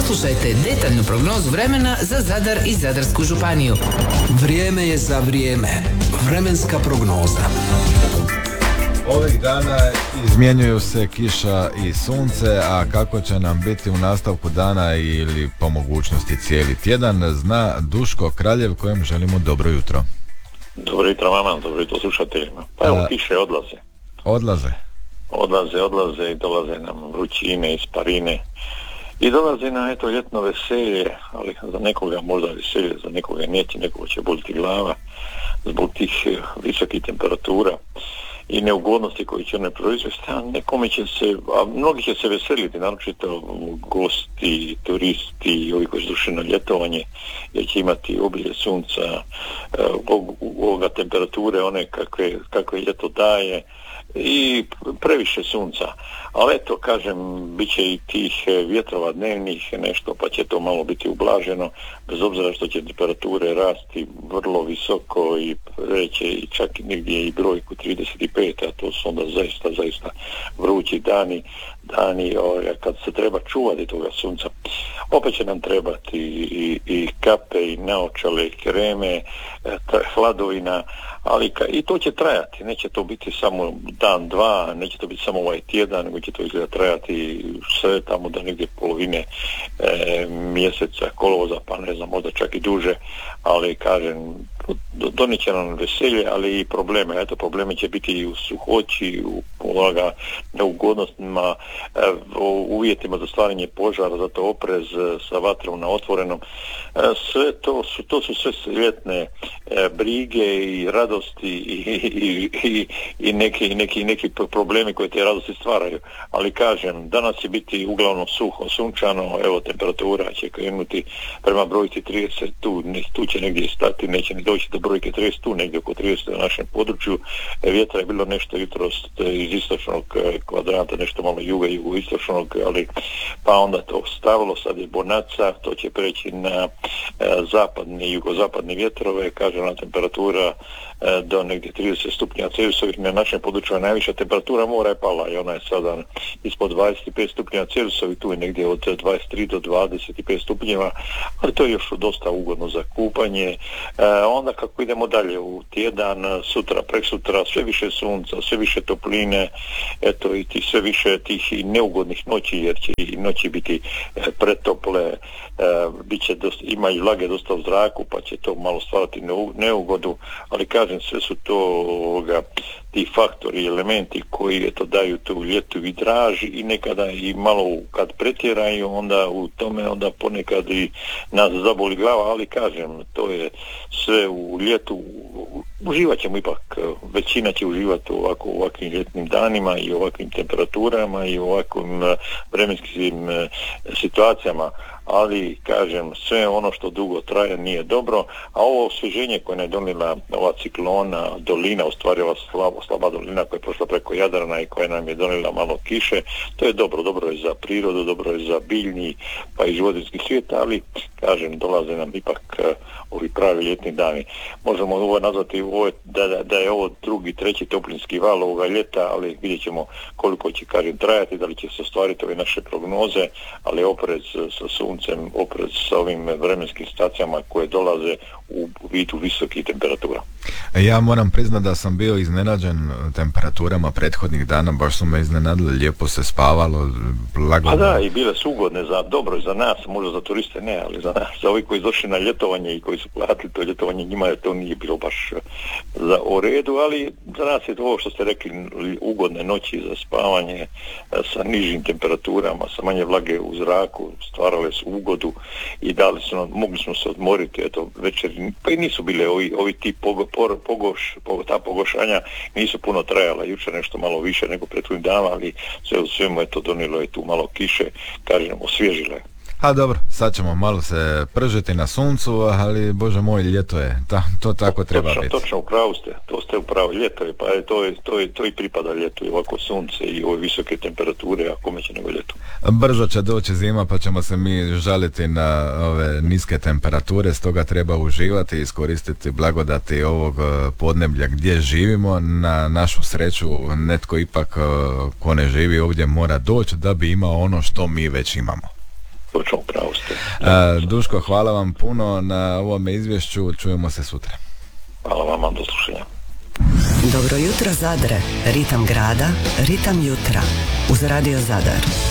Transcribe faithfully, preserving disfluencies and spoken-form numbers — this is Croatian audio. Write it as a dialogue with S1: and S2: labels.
S1: Poslušajte detaljnu prognozu vremena za Zadar i Zadarsku županiju.
S2: Vrijeme je za vrijeme. Vremenska prognoza.
S3: Ovih dana izmjenjuju se kiša i sunce, a kako će nam biti u nastavku dana ili po mogućnosti cijeli tjedan, zna Duško Kraljev, kojem želimo dobro jutro.
S4: Dobro jutro vama, dobro jutro slušateljima. Pa evo, kiše odlaze.
S3: Odlaze?
S4: Odlaze, odlaze i dolaze nam vrućine, isparine. I dolazi na eto ljetno veselje, ali za nekoga možda veselje, za nekoga neće, nekoga će boliti glava zbog tih visokih temperatura i neugodnosti koji će one proizvesti, a nekome će se, a mnogi će se veseliti, naročito gosti, turisti, ovi koji su došli na ljetovanje, jer će imati obilje sunca, ovoga temperature, one kakve, kakve ljeto daje, i previše sunca, ali eto kažem, bit će i tih vjetrova dnevnih nešto, pa će to malo biti ublaženo, bez obzira što će temperature rasti vrlo visoko i reće i čak negdje i brojku trideset pet, a to su onda zaista, zaista vrući dani, dani o, kad se treba čuvati toga sunca. Opet će nam trebati i, i kape, i naočale, i kreme, hladovina, ali ka, i to će trajati, neće to biti samo dan, dva, neće to biti samo ovaj tjedan, nego će to izgleda trajati sve tamo do negdje polovine e, mjeseca kolovoza, pa ne znam, možda čak i duže, ali kažem, donijet će nam veselje, ali i probleme. Eto, probleme će biti i u suhoći, u ovoga neugodnostima, e, u uvjetima za stvaranje požara, zato oprez sa vatrom na otvorenom. E, sve to su, to su sve ljetne e, brige i radosti i, i, i, i neki, neki, neki problemi koje te radosti stvaraju. Ali kažem, danas će biti uglavnom suho, sunčano, evo temperatura će krenuti prema brojci trideset, tu, tu će negdje stati, neće ni doći do brojke trideset, tu negdje oko trideset na našem području. Vjetra je bilo nešto jutros iz istočnog kvadranta, nešto malo juga i jugoistočnog, ali pa onda to stavilo, sad je bonaca, to će preći na zapadni, jugozapadni vjetrove, kažem, na temperatura do negdje trideset stupnja Celzijusovih. Na našem području je najviša temperatura mora je pala i ona je sada ispod dvadeset pet stupnja Celzijusovih, tu je negdje od dvadeset tri do dvadeset pet stupnjeva, ali to je još dosta ugodno za kupanje. E, onda kako idemo dalje u tjedan, sutra, preksutra, sve više sunca, sve više topline, eto i ti sve više tih i neugodnih noći, jer će i noći biti e, pretople, e, bit će dosta, ima i vlage dosta u zraku, pa će to malo stvarati neugodu, ali kažem, sve su to ovoga, ti faktori, elementi koji eto daju tu ljetu i draži i nekada i malo kad pretjeraju, onda u tome onda ponekad i nas zaboli glava, ali kažem, to je sve u ljetu, uživat ćemo ipak, većina će uživati u ovako, ovakvim ljetnim danima i ovakvim temperaturama i ovakvim vremenskim situacijama, ali kažem, sve ono što dugo traje nije dobro, a ovo osvježenje koje je donijela ova ciklona, dolina, u stvari ova slaba, slaba dolina koja je prošla preko Jadrana i koja nam je donijela malo kiše, to je dobro, dobro je za prirodu, dobro je za biljni pa i životinjski svijet, ali kažem, dolaze nam ipak uh, ovi pravi ljetni dani. Možemo ovo nazvati ovo, da, da, da je ovo drugi, treći toplinski val ovoga ljeta, ali vidjet ćemo koliko će, kažem, trajati, da li će se ostvariti ove naše prognoze, ali oprez sa suncem, oprez sa ovim vremenskim stacijama koje dolaze u vidu visokih temperatura.
S3: Ja moram priznati da sam bio iznenađen temperaturama prethodnih dana, baš su me iznenadili, lijepo se spavalo, blago.
S4: Pa da, i bile su ugodne, za, dobro za nas, možda za turiste ne, ali za nas, za ovi koji su došli na ljetovanje i koji su platili to ljetovanje, njima je to nije bilo baš za u redu, ali za nas je to ovo što ste rekli, ugodne noći za spavanje sa nižim temperaturama, sa manje vlage u zraku, stvarale su ugodu i dali su nam, mogli smo se odmoriti, eto, večer, pa i nisu bile ovi, ovi ti pogo, por, pogoš, po, ta pogošanja nisu puno trajala, jučer nešto malo više nego prethodnih dana, ali sve u svemu eto donijelo je tu malo kiše, kažem, osvježilo je.
S3: A dobro, sad ćemo malo se pržiti na suncu, ali bože moj, ljeto je, ta, to tako treba
S4: točno,
S3: biti.
S4: Točno, upravo ste, to ste upravo, ljeto je, pa je, to, je, to, je, to i pripada ljetu, i ovako sunce i ove visoke temperature, a kome će nego ljetu.
S3: Brzo će doći zima, pa ćemo se mi žaliti na ove niske temperature, stoga treba uživati i iskoristiti blagodati ovog podneblja gdje živimo. Na našu sreću netko ipak ko ne živi ovdje mora doći da bi imao ono što mi već imamo.
S4: Točno upravo ste.
S3: A, Duško, hvala vam puno na ovome izvješću, čujemo se sutra.
S4: Hvala vama, do slušanja.
S5: Dobro jutro Zadre, ritam grada, ritam jutra, uz Radio Zadar.